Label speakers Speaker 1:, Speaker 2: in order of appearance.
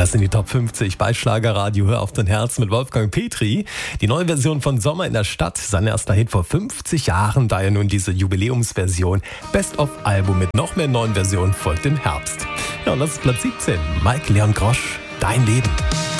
Speaker 1: Das sind die Top 50 bei Schlagerradio. Hör auf dein Herz mit Wolfgang Petri. Die neue Version von Sommer in der Stadt, sein erster Hit vor 50 Jahren, daher nun diese Jubiläumsversion. Best-of-Album mit noch mehr neuen Versionen folgt im Herbst. Ja, und das ist Platz 17. Mike Leon Grosch, Dein Leben.